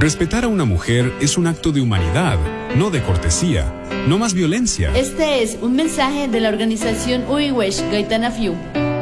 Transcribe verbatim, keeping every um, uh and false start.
Respetar a una mujer es un acto de humanidad, no de cortesía. No más violencia. Este es un mensaje de la organización Uiwesh Gaitana Fiu.